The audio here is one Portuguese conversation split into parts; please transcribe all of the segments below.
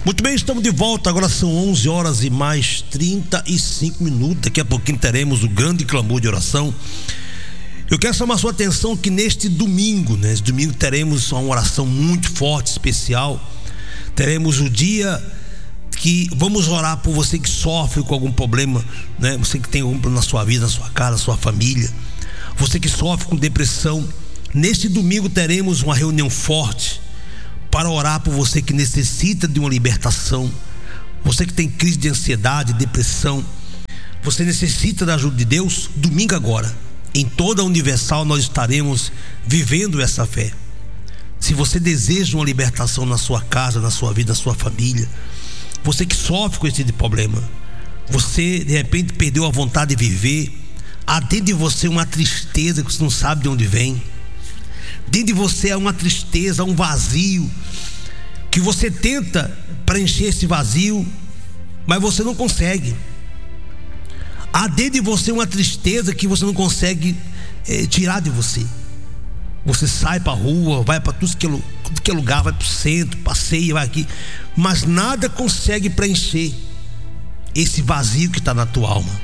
Muito bem, estamos de volta. Agora são 11 horas e mais 35 minutos. Daqui a pouquinho teremos o grande clamor de oração. Eu quero chamar a sua atenção que neste domingo, Esse domingo teremos uma oração muito forte, especial. Teremos o dia que vamos orar por você que sofre com algum problema, Você que tem algum problema na sua vida, na sua casa, na sua família. Você que sofre com depressão. Neste domingo teremos uma reunião forte para orar por você que necessita de uma libertação. Você que tem crise de ansiedade, depressão, você necessita da ajuda de Deus. Domingo agora, em toda a Universal, nós estaremos vivendo essa fé. Se você deseja uma libertação na sua casa, na sua vida, na sua família, você que sofre com esse tipo de problema, você de repente perdeu a vontade de viver, há dentro de você uma tristeza que você não sabe de onde vem. Dentro de você há uma tristeza, um vazio, que você tenta preencher esse vazio, mas você não consegue. Há dentro de você uma tristeza que você não consegue tirar de você. Você sai para a rua, vai para tudo que é lugar, vai para o centro, passeia, vai aqui, mas nada consegue preencher esse vazio que está na tua alma.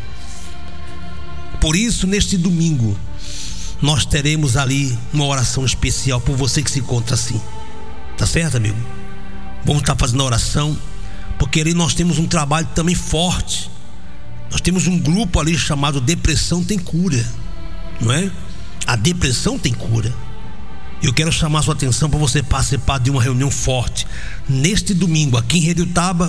Por isso, neste domingo, nós teremos ali uma oração especial por você que se encontra assim. Tá certo, amigo? Vamos estar fazendo a oração, porque ali nós temos um trabalho também forte. Nós temos um grupo ali chamado Depressão Tem Cura, não é? A depressão tem cura. Eu quero chamar a sua atenção para você participar de uma reunião forte neste domingo aqui em Redutaba,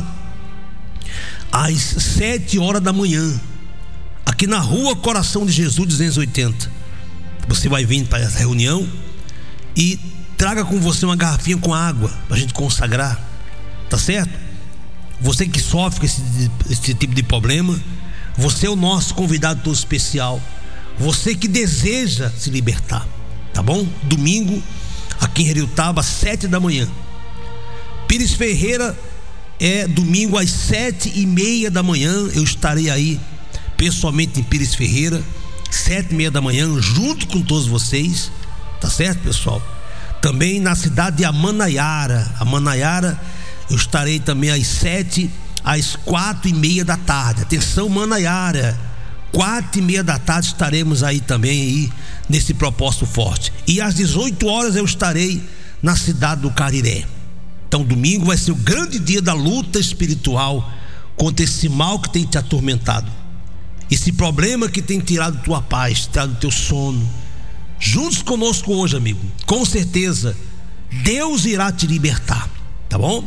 às 7 horas da manhã, aqui na rua Coração de Jesus 280. Você vai vir para essa reunião e traga com você uma garrafinha com água para a gente consagrar, tá certo? Você que sofre com esse tipo de problema, você é o nosso convidado todo especial. Você que deseja se libertar, tá bom? Domingo, aqui em Redutaba, 7 da manhã. Pires Ferreira é domingo às 7:30 da manhã. Eu estarei aí pessoalmente em Pires Ferreira, 7:30 da manhã, junto com todos vocês, tá certo, pessoal? Também na cidade de Amanaiara, eu estarei também às 7 às 4:30 da tarde. Atenção, Manaiara, 4:30 da tarde estaremos aí também aí nesse propósito forte. E às 18 horas eu estarei na cidade do Cariré. Então domingo vai ser o grande dia da luta espiritual contra esse mal que tem te atormentado, esse problema que tem tirado tua paz, tirado teu sono. Juntos conosco hoje, amigo, com certeza Deus irá te libertar, tá bom?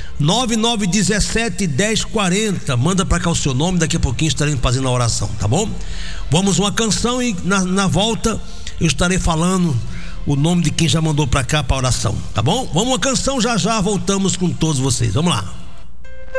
9917-1040, manda para cá o seu nome, daqui a pouquinho estaremos fazendo a oração, tá bom? Vamos uma canção e na volta eu estarei falando o nome de quem já mandou para cá para a oração, tá bom? Vamos uma canção, já voltamos com todos vocês, vamos lá.